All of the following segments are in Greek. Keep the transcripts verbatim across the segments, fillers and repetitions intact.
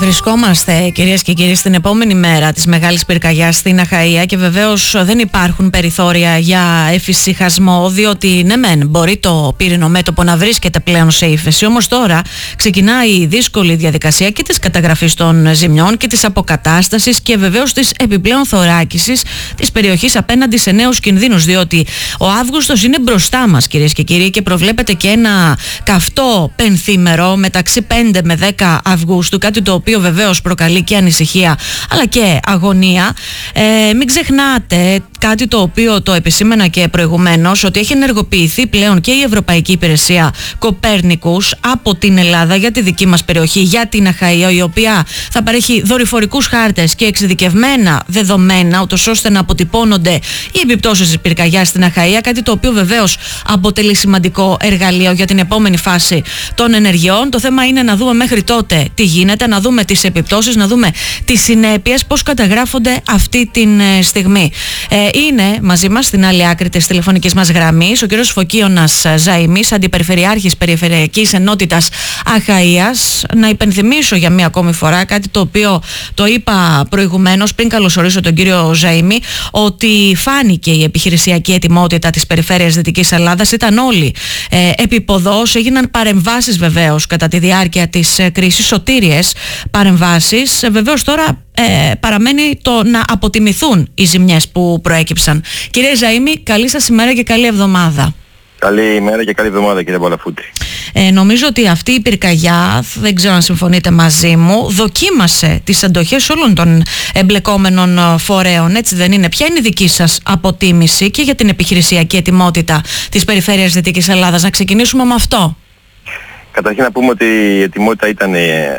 Βρισκόμαστε, κυρίες και κύριοι, στην επόμενη μέρα της μεγάλης πυρκαγιάς στην Αχαΐα και βεβαίως δεν υπάρχουν περιθώρια για εφησυχασμό, διότι ναι μεν μπορεί το πύρινο μέτωπο να βρίσκεται πλέον σε ύφεση, όμως τώρα ξεκινάει η δύσκολη διαδικασία και της καταγραφής των ζημιών και της αποκατάστασης και βεβαίως της επιπλέον θωράκισης της περιοχής απέναντι σε νέους κινδύνους, διότι ο Αύγουστος είναι μπροστά μας, κυρίες και κύριοι, και προβλέπεται και ένα καυτό πενθήμερο μεταξύ πέντε με δέκα Αυγούστου, κάτι το οποίο βεβαίως προκαλεί και ανησυχία αλλά και αγωνία. Ε, μην ξεχνάτε κάτι το οποίο το επισήμενα και προηγουμένως, ότι έχει ενεργοποιηθεί πλέον και η Ευρωπαϊκή Υπηρεσία Κοπέρνικους από την Ελλάδα για τη δική μας περιοχή, για την Αχαΐα, η οποία θα παρέχει δορυφορικούς χάρτες και εξειδικευμένα δεδομένα, ούτως ώστε να αποτυπώνονται οι επιπτώσεις της πυρκαγιάς στην Αχαΐα, κάτι το οποίο βεβαίως αποτελεί σημαντικό εργαλείο για την επόμενη φάση των ενεργειών. Το θέμα είναι να δούμε μέχρι τότε τι γίνεται, να δούμε τις επιπτώσεις, να δούμε τις συνέπειες, πώς καταγράφονται αυτή τη στιγμή. Ε, είναι μαζί μας στην άλλη άκρη της τηλεφωνικής μας γραμμής ο κύριος Φωκίωνας Ζαημής, Αντιπεριφερειάρχης Περιφερειακής Ενότητας Αχαΐας. Να υπενθυμίσω για μία ακόμη φορά κάτι το οποίο το είπα προηγουμένως, πριν καλωσορίσω τον κύριο Ζαημί, ότι φάνηκε η επιχειρησιακή ετοιμότητα της περιφέρειας Δυτικής Ελλάδας. Ήταν όλοι ε, επιποδός, έγιναν παρεμβάσεις βεβαίως κατά τη διάρκεια της ε, κρίσης, σωτήριες παρεμβάσεις. Ε, βεβαίως τώρα ε, παραμένει το να αποτιμηθούν οι ζημιές που προέκυψαν. Κύριε Ζαημί, καλή σας ημέρα και καλή εβδομάδα. Καλή ημέρα και καλή εβδομάδα, κύριε Παλαφούτη. Ε, νομίζω ότι αυτή η πυρκαγιά, δεν ξέρω αν συμφωνείτε μαζί μου, δοκίμασε τις αντοχές όλων των εμπλεκόμενων φορέων, έτσι δεν είναι? Ποια είναι η δική σας αποτίμηση και για την επιχειρησιακή ετοιμότητα της περιφέρειας Δυτικής Ελλάδας? Να ξεκινήσουμε με αυτό. Καταρχήν να πούμε ότι η ετοιμότητα ήταν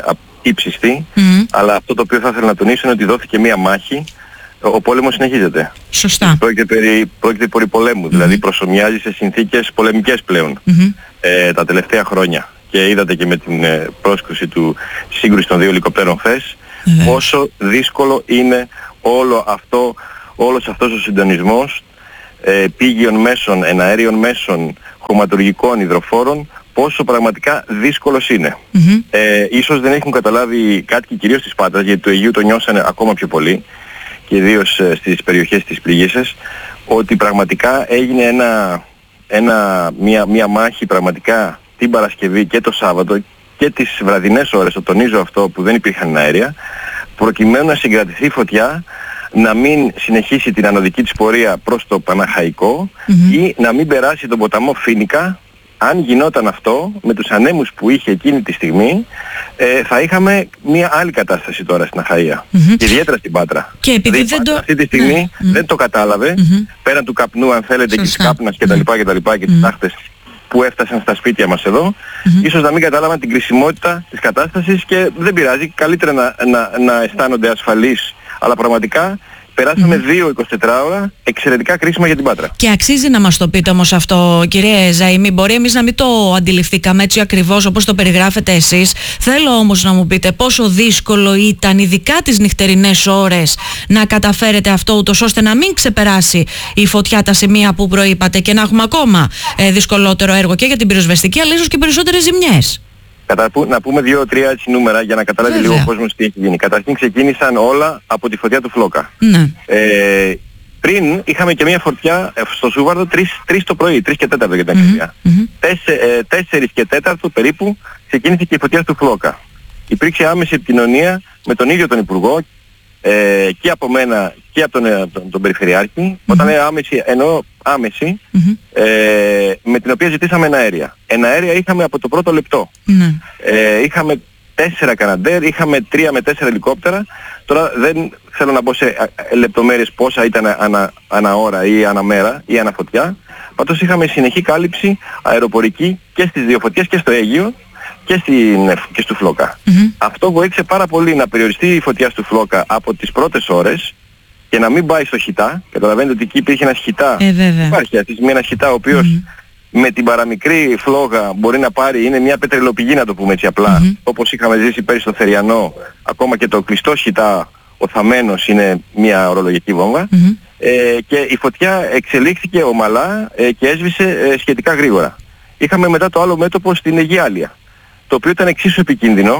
ύψιστη, mm-hmm. αλλά αυτό το οποίο θα ήθελα να τονίσω είναι ότι δόθηκε μία μάχη. Ο πόλεμος συνεχίζεται. Σωστά. Πρόκειται περί, πρόκειται περί πολέμου, mm-hmm. δηλαδή προσομοιάζει σε συνθήκες πολεμικές πλέον mm-hmm. ε, τα τελευταία χρόνια. Και είδατε και με την ε, πρόσκρουση του σύγκρουση των δύο ελικοπτέρων ΦΕΣ mm-hmm. πόσο δύσκολο είναι όλο αυτό, όλος αυτός ο συντονισμός ε, πήγιων μέσων, εναέριων μέσων, χωματουργικών, υδροφόρων, πόσο πραγματικά δύσκολος είναι. Mm-hmm. Ε, ίσως δεν έχουν καταλάβει κάτι, κυρίως της Πάτρας, γιατί του Αιγείου το νιώσανε ακόμα πιο πολύ, και ιδίως στις περιοχές της πληγήσεως, ότι πραγματικά έγινε ένα, ένα, μια, μια μάχη πραγματικά την Παρασκευή και το Σάββατο και τις βραδινές ώρες, το τονίζω αυτό, που δεν υπήρχαν αέρια, προκειμένου να συγκρατηθεί η φωτιά, να μην συνεχίσει την ανωδική της πορεία προς το Παναχαϊκό mm-hmm. ή να μην περάσει τον ποταμό Φοίνικα. Αν γινόταν αυτό, με τους ανέμους που είχε εκείνη τη στιγμή, ε, θα είχαμε μια άλλη κατάσταση τώρα στην Αχαΐα. Mm-hmm. Και ιδιαίτερα στην Πάτρα. Και επειδή δηλαδή, δεν το... αυτή τη στιγμή mm-hmm. δεν το κατάλαβε, mm-hmm. πέραν του καπνού, αν θέλετε, Σωστά. και της κάπνας κτλ. Mm-hmm. και, τα λοιπά, και mm-hmm. τις τάχτες που έφτασαν στα σπίτια μας εδώ, mm-hmm. ίσως να μην κατάλαβαν την κρισιμότητα της κατάστασης, και δεν πειράζει, καλύτερα να, να, να αισθάνονται ασφαλείς, αλλά πραγματικά περάσαμε mm. δύο εικοσιτετράωρα εξαιρετικά κρίσιμα για την Πάτρα. Και αξίζει να μας το πείτε όμως αυτό, κύριε Ζαημί. Μπορεί εμείς να μην το αντιληφθήκαμε έτσι ακριβώς όπως το περιγράφετε εσείς. Θέλω όμως να μου πείτε πόσο δύσκολο ήταν, ειδικά τις νυχτερινές ώρες, να καταφέρετε αυτό, ούτως ώστε να μην ξεπεράσει η φωτιά τα σημεία που προείπατε και να έχουμε ακόμα ε, δυσκολότερο έργο και για την πυροσβεστική, αλλά ίσως και περισσότερες ζημιές. Κατα, να πούμε δύο-τρία έτσι νούμερα για να καταλάβει Βέβαια. λίγο ο κόσμος τι έχει γίνει. Καταρχήν ξεκίνησαν όλα από τη φωτιά του Φλόκα. Ναι. Ε, πριν είχαμε και μια φωτιά στο Σούβαρδο τρεις το πρωί, τρεις και τέταρτο για την ακρίβεια. Mm-hmm. τέσσερις και τέταρτο περίπου ξεκίνησε και η φωτιά του Φλόκα. Υπήρξε άμεση επικοινωνία με τον ίδιο τον Υπουργό, ε, και από μένα και από τον, τον, τον Περιφερειάρχη. Mm-hmm. Όταν είναι άμεση, εννοώ άμεση, mm-hmm. ε, με την οποία ζητήσαμε εναέρια. Εναέρια είχαμε από το πρώτο λεπτό. Mm-hmm. Ε, είχαμε τέσσερα καναντέρ, είχαμε τρία με τέσσερα ελικόπτερα. Τώρα δεν θέλω να μπω σε λεπτομέρειες πόσα ήταν ανα, ανα ώρα ή ανα μέρα ή ανα φωτιά. Πάντως είχαμε συνεχή κάλυψη αεροπορική και στις δύο φωτιές, και στο Αίγυο και, στην, και στο Φλόκα. Mm-hmm. Αυτό βοήθησε πάρα πολύ να περιοριστεί η φωτιά στο Φλόκα από τις πρώτες ώρες και να μην πάει στο χιτά. Καταλαβαίνετε ότι εκεί υπήρχε ένα χιτά. Ε, Υπάρχει αυτή τη στιγμή ένα χιτά ο οποίος mm-hmm. με την παραμικρή φλόγα μπορεί να πάρει, είναι μια πετρελοπηγή, να το πούμε έτσι απλά, mm-hmm. όπως είχαμε ζήσει πέρυσι στο Θεριανό. Ακόμα και το κλειστό χιτά, ο θαμμένος, είναι μια ορολογική βόμβα. Mm-hmm. Ε, και η φωτιά εξελίχθηκε ομαλά ε, και έσβησε ε, σχετικά γρήγορα. Είχαμε μετά το άλλο μέτωπο στην Αιγιάλια, το οποίο ήταν εξίσου επικίνδυνο,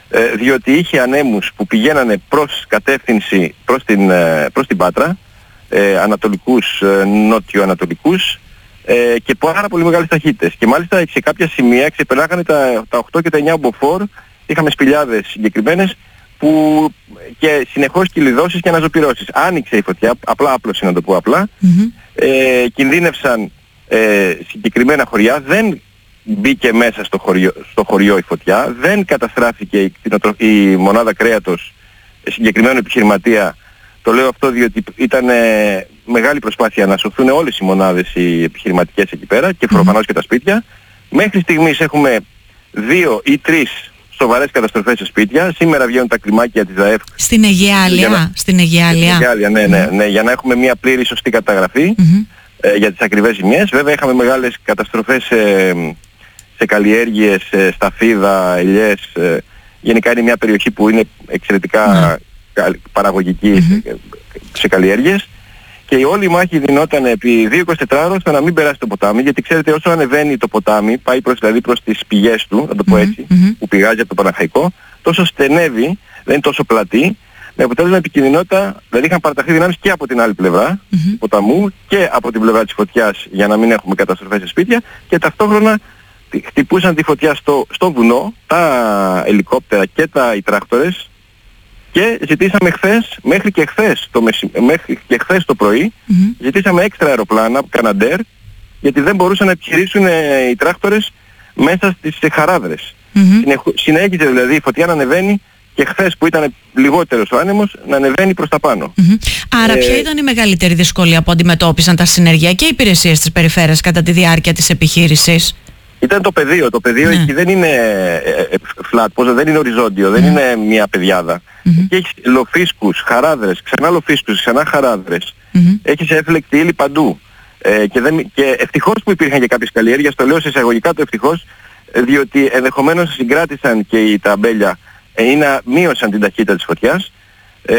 ε, διότι είχε ανέμους που πηγαίνανε προς κατεύθυνση, προς την, ε, προς την Πάτρα, ε, ανατολικούς, ε, νότιο-ανατολικούς, ε, και πάρα πολύ μεγάλες ταχύτητες. Και μάλιστα σε κάποια σημεία ξεπερνάγανε τα, τα οκτώ και τα εννιά μποφόρ, είχαμε σπηλιάδες συγκεκριμένες, που και συνεχώς κυλιδώσεις και αναζωπυρώσεις. Άνοιξε η φωτιά, απλά άπλωση να το πω απλά, mm-hmm. ε, κινδύνευσαν ε, συγκεκριμένα χωριά, δεν μπήκε μέσα στο χωριό, στο χωριό η φωτιά, δεν καταστράφηκε η, η μονάδα κρέατος συγκεκριμένου επιχειρηματία. Το λέω αυτό διότι ήταν ε, μεγάλη προσπάθεια να σωθούν όλες οι μονάδες οι επιχειρηματικές εκεί πέρα και προφανώς mm-hmm. και τα σπίτια. Μέχρι στιγμής έχουμε δύο ή τρεις σοβαρές καταστροφές σε σπίτια. Σήμερα βγαίνουν τα κλιμάκια της ΔΑΕΦ. Στην Αιγιάλια. Να... Στην Αιγιάλια. Στην Αιγιάλια, ναι, ναι, ναι, για να έχουμε μια πλήρη σωστή καταγραφή mm-hmm. ε, για τις ακριβές ζημιές. Βέβαια είχαμε μεγάλες καταστροφές σε, σε καλλιέργειες, σε σταφίδα, ελιές. Ε, γενικά είναι μια περιοχή που είναι εξαιρετικά mm-hmm. παραγωγική mm-hmm. σε, σε καλλιέργειες. Και η όλη μάχη δινόταν επί δύο εικοσιτετράωρες ώστε να μην περάσει το ποτάμι, γιατί ξέρετε όσο ανεβαίνει το ποτάμι, πάει προς, δηλαδή προς τις πηγές του, να το πω έτσι, mm-hmm. που πηγάζει από το Παναχαϊκό, τόσο στενεύει, δεν είναι τόσο πλατή, με αποτέλεσμα επικινδυνότητα, δηλαδή είχαν παραταχθεί δυνάμεις και από την άλλη πλευρά mm-hmm. του ποταμού και από την πλευρά της φωτιάς για να μην έχουμε καταστροφές σε σπίτια και ταυτόχρονα χτυπούσαν τη φωτιά στο, στο βουνό, τα ελικόπτερα και τα οι τράκτορες. Και ζητήσαμε χθες, μέχρι και χθες το, μεση... μέχρι και χθες το πρωί, mm-hmm. ζητήσαμε έξτρα αεροπλάνα, Καναντέρ, γιατί δεν μπορούσαν να επιχειρήσουν ε, οι τράκτορες μέσα στις ε, χαράδρες. Mm-hmm. Συνεχ... Συνέχιζε δηλαδή η φωτιά να ανεβαίνει και χθες που ήταν λιγότερος ο άνεμος να ανεβαίνει προς τα πάνω. Mm-hmm. Άρα ε... ποια ήταν η μεγαλύτερη δυσκολία που αντιμετώπισαν τα συνεργειακές υπηρεσίες της περιφέρειας κατά τη διάρκεια της επιχείρησης? Ήταν το πεδίο. Το πεδίο εκεί δεν είναι flat, πώς, δεν είναι οριζόντιο, δεν είναι μια πεδιάδα. Mm-hmm. Και έχεις λοφίσκους, χαράδρες, ξανά λοφίσκους, ξανά χαράδρες. Mm-hmm. Έχεις έφλεκτη ύλη παντού. Ε, και, δεν, και ευτυχώς που υπήρχαν και κάποιες καλλιέργειες, το λέω σε εισαγωγικά το ευτυχώς, διότι ενδεχομένως συγκράτησαν και οι ταμπέλια ή να μείωσαν την ταχύτητα της φωτιάς, ε,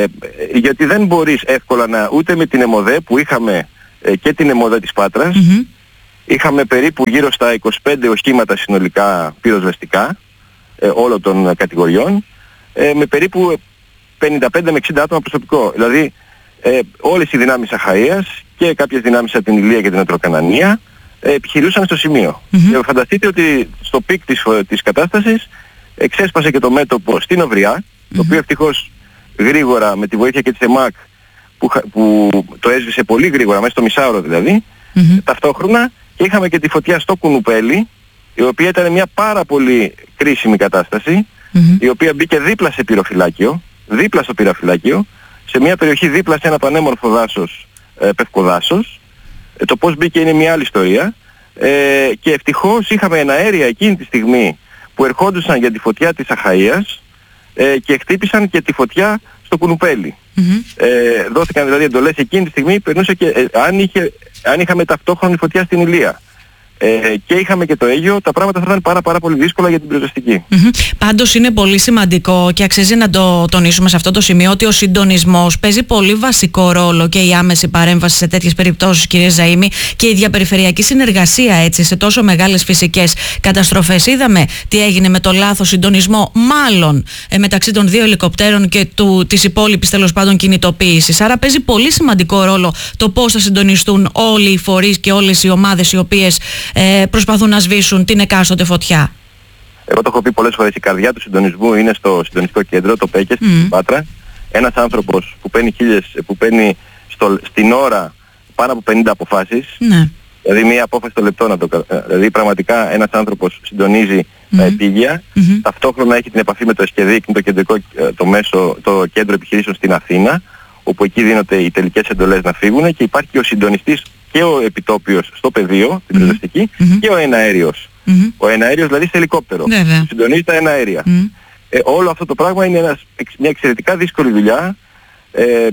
γιατί δεν μπορείς εύκολα να, ούτε με την ΕΜΟΔΕ που είχαμε ε, και την ΕΜΟΔΕ της Πάτρας, mm-hmm. είχαμε περίπου γύρω στα είκοσι πέντε οχήματα συνολικά πυροσβεστικά ε, όλων των κατηγοριών, ε, με περίπου πενήντα πέντε με εξήντα άτομα προσωπικό. Δηλαδή ε, όλες οι δυνάμεις Αχαΐας και κάποιες δυνάμεις από την Ηλία και την Οτροκανανία ε, επιχειρούσαν στο σημείο. Mm-hmm. Και φανταστείτε ότι στο πικ της, της κατάστασης εξέσπασε και το μέτωπο στην Ουριά, mm-hmm. το οποίο ευτυχώς γρήγορα με τη βοήθεια και της ΕΜΑΚ που, που το έσβησε πολύ γρήγορα, μέσα στο μισάωρο δηλαδή, mm-hmm. ταυτόχρονα. Και είχαμε και τη φωτιά στο Κουνουπέλι, η οποία ήταν μια πάρα πολύ κρίσιμη κατάσταση, mm-hmm. η οποία μπήκε δίπλα σε πυροφυλάκιο, δίπλα στο πυροφυλάκιο, σε μια περιοχή δίπλα σε ένα πανέμορφο δάσος, ε, πευκοδάσος. Ε, το πώς μπήκε είναι μια άλλη ιστορία. Ε, και ευτυχώς είχαμε εναέρια εκείνη τη στιγμή που ερχόντουσαν για τη φωτιά της Αχαΐας ε, και χτύπησαν και τη φωτιά στο Κουνουπέλι. Mm-hmm. Ε, δόθηκαν δηλαδή εντολές εκείνη τη στιγμή, περνούσε και ε, αν, είχε, αν είχαμε ταυτόχρονη φωτιά στην Ηλία ε, και είχαμε και το Αίγιο, τα πράγματα θα ήταν πάρα, πάρα πολύ δύσκολα για την πυροσβεστική. Mm-hmm. Πάντως είναι πολύ σημαντικό και αξίζει να το τονίσουμε σε αυτό το σημείο ότι ο συντονισμός παίζει πολύ βασικό ρόλο και η άμεση παρέμβαση σε τέτοιες περιπτώσεις, κύριε Ζαΐμη, και η διαπεριφερειακή συνεργασία έτσι, σε τόσο μεγάλες φυσικές καταστροφές. Είδαμε τι έγινε με το λάθος συντονισμό, μάλλον ε, μεταξύ των δύο ελικοπτέρων και του, της υπόλοιπης τέλος πάντων κινητοποίησης. Άρα παίζει πολύ σημαντικό ρόλο το πώς θα συντονιστούν όλοι οι φορείς και όλες οι ομάδες οι οποίες ε, προσπαθούν να σβήσουν την εκάστοτε φωτιά. Εγώ το έχω πει πολλές φορές, η καρδιά του συντονισμού είναι στο συντονιστικό κέντρο, το ΠΕΚΕΣ, mm. στην Πάτρα. Ένας άνθρωπος που παίρνει, χίλιες, που παίρνει στο, στην ώρα πάνω από πενήντα αποφάσεις, mm. δηλαδή μία απόφαση το λεπτό, να το, δηλαδή πραγματικά ένας άνθρωπος συντονίζει mm. τα επίγεια, mm-hmm. ταυτόχρονα έχει την επαφή με το ΕΣΚΕΔΙΚ, το, κεντρικό, το, μέσο, το κέντρο επιχειρήσεων στην Αθήνα, όπου εκεί δίνονται οι τελικές εντολές να φύγουν και υπάρχει και ο συντονιστής και ο επιτόπιος στο πεδίο, την πυροσβεστική, mm-hmm. και ο εναέριος. Mm-hmm. Ο εναέριος δηλαδή σε ελικόπτερο. Βέβαια. Συντονίζει τα εναέρια. Mm-hmm. Ε, όλο αυτό το πράγμα είναι ένας, μια εξαιρετικά δύσκολη δουλειά. Ε, ε,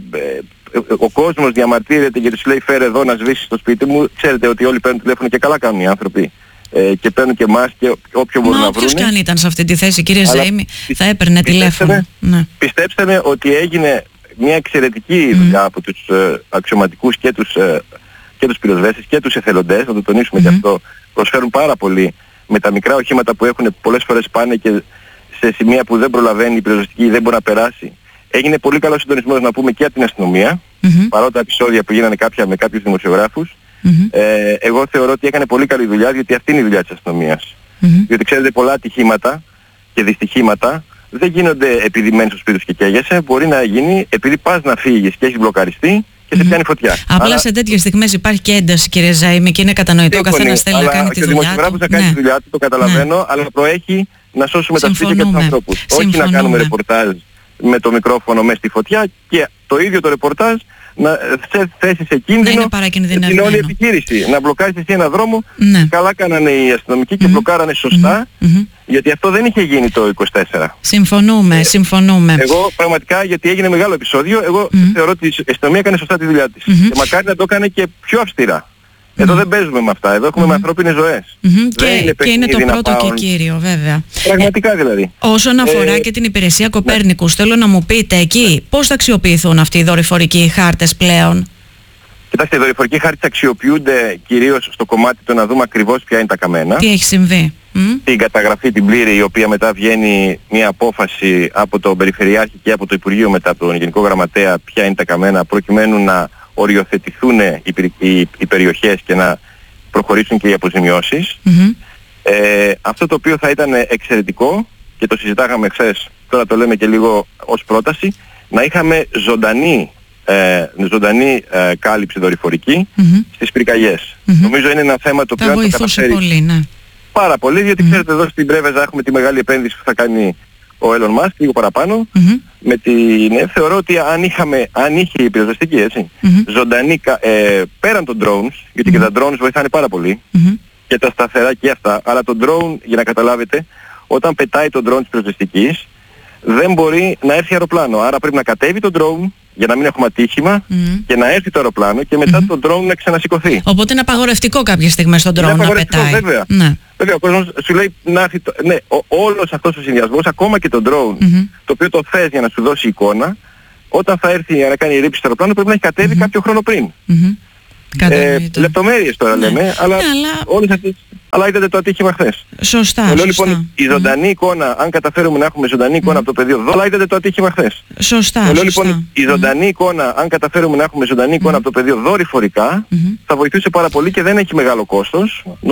ο κόσμος διαμαρτύρεται και τους λέει φέρε εδώ να σβήσεις το σπίτι μου. Ξέρετε ότι όλοι παίρνουν τηλέφωνο και καλά κάνουν οι άνθρωποι. Ε, και παίρνουν και εμάς και όποιο μπορούν να βρουν. Όποιος και αν ήταν σε αυτή τη θέση, κύριε Ζαΐμη, θα έπαιρνε τηλέφωνο. Ναι. Πιστέψτε με ότι έγινε μια εξαιρετική mm. δουλειά από τους ε, αξιωματικούς και τους, ε, και τους πυροσβέστες και τους εθελοντές, να το τονίσουμε mm-hmm. και αυτό. Προσφέρουν πάρα πολύ με τα μικρά οχήματα που έχουν, πολλές φορές πάνε και σε σημεία που δεν προλαβαίνει η πυροσβεστική ή δεν μπορεί να περάσει. Έγινε πολύ καλό συντονισμός, να πούμε, και από την αστυνομία, Mm-hmm. παρότι τα επεισόδια που γίνανε κάποια με κάποιους δημοσιογράφους. Mm-hmm. Ε, εγώ θεωρώ ότι έκανε πολύ καλή δουλειά, γιατί αυτή είναι η δουλειά της αστυνομίας. Mm-hmm. Διότι ξέρετε, πολλά ατυχήματα και δυστυχήματα δεν γίνονται επειδή μένεις στο σπίτι σου και καίγεσαι, μπορεί να γίνει επειδή πας να φύγεις και έχεις μπλοκαριστεί και σε πιάνει φωτιά. Απλά Άρα, σε τέτοιες στιγμές υπάρχει και ένταση, κύριε Ζαΐμη, και είναι κατανοητό. Ο καθένας θέλει να κάνει τη δουλειά του. Και ο δημοσιογράφος να κάνει ναι. τη δουλειά του, το καταλαβαίνω, ναι. αλλά προέχει να σώσουμε τα σπίτια και τους ανθρώπους. Όχι να κάνουμε ρεπορτάζ με το μικρόφωνο μέσα στη φωτιά και το ίδιο το ρεπορτάζ να θέσει σε κίνδυνο την όλη επιχείρηση. Να μπλοκάρεις εσύ ένα δρόμο, ναι. καλά κάνανε οι αστυνομικοί και mm-hmm. μπλοκάρανε σωστά, mm-hmm. γιατί αυτό δεν είχε γίνει το είκοσι τέσσερα. Συμφωνούμε, ε, συμφωνούμε. Εγώ πραγματικά, γιατί έγινε μεγάλο επεισόδιο, εγώ mm-hmm. θεωρώ ότι η αστυνομία έκανε σωστά τη δουλειά της. Mm-hmm. Και μακάρι να το έκανε και πιο αυστηρά. Εδώ mm. δεν παίζουμε με αυτά, εδώ έχουμε mm. με ανθρώπινες ζωές. Mm-hmm. Και, είναι και είναι το πρώτο και κύριο, βέβαια. Πραγματικά δηλαδή. Όσον αφορά ε, και την υπηρεσία Κοπέρνικους, ναι. θέλω να μου πείτε εκεί πώς θα αξιοποιηθούν αυτοί οι δορυφορικοί χάρτες πλέον. Κοιτάξτε, οι δορυφορικοί χάρτες αξιοποιούνται κυρίως στο κομμάτι του να δούμε ακριβώς ποια είναι τα καμένα. Τι έχει συμβεί. Mm. Την καταγραφή την πλήρη, η οποία μετά βγαίνει μια απόφαση από τον Περιφερειάρχη και από το Υπουργείο, μετά από τον Γενικό Γραμματέα, ποια είναι τα καμένα, προκειμένου να οριοθετηθούν οι, οι, οι περιοχές και να προχωρήσουν και οι αποζημιώσεις. Mm-hmm. Ε, αυτό το οποίο θα ήταν εξαιρετικό, και το συζητάγαμε χθες, τώρα το λέμε και λίγο ως πρόταση, να είχαμε ζωντανή, ε, ζωντανή ε, κάλυψη δορυφορική mm-hmm. στις πυρκαγιές. Mm-hmm. Νομίζω είναι ένα θέμα το οποίο θα βοηθούσε πολύ, ναι. πάρα πολύ, διότι mm-hmm. ξέρετε, εδώ στην Πρέβεζα έχουμε τη μεγάλη επένδυση που θα κάνει ο Elon Musk, λίγο παραπάνω. Mm-hmm. Με την, ε, θεωρώ ότι αν, είχαμε, αν είχε η πυροσβεστική, έτσι, mm-hmm. ζωντανή, ε, πέραν των drones, γιατί mm-hmm. και τα drones βοηθάνε πάρα πολύ, mm-hmm. και τα σταθερά και αυτά, αλλά το drone, για να καταλάβετε, όταν πετάει το drone της πυροσβεστικής, δεν μπορεί να έρθει αεροπλάνο. Άρα πρέπει να κατέβει το drone για να μην έχουμε ατύχημα mm-hmm. και να έρθει το αεροπλάνο και μετά mm-hmm. το drone να ξανασηκωθεί. Οπότε είναι απαγορευτικό κάποιες στιγμές το drone να πετάει. Βέβαια. Ναι. Βέβαια, ο κόσμος σου λέει να έρθει το... Ναι, ο, όλος αυτός ο συνδυασμός, ακόμα και το drone, mm-hmm. το οποίο το θες για να σου δώσει εικόνα, όταν θα έρθει για να κάνει ρήψη στο αεροπλάνο πρέπει να έχει κατέβει mm-hmm. κάποιο χρόνο πριν. Mm-hmm. Ε, λεπτομέρειες τώρα ναι. λέμε, αλλά, ναι, αλλά... Όλες αυτές... αλλά είδατε το ατύχημα χθες. Σωστά, Λέω, σωστά. Λοιπόν, η ζωντανή mm. εικόνα, αν καταφέρουμε να έχουμε ζωντανή εικόνα mm. από το πεδίο δώρο, αλλά είδατε το ατύχημα χθες. Σωστά, Λέω, σωστά. Λοιπόν, η ζωντανή mm. εικόνα, αν καταφέρουμε να έχουμε ζωντανή εικόνα mm. από το πεδίο δορυφορικά, mm. θα βοηθούσε πάρα πολύ και δεν έχει μεγάλο κόστος.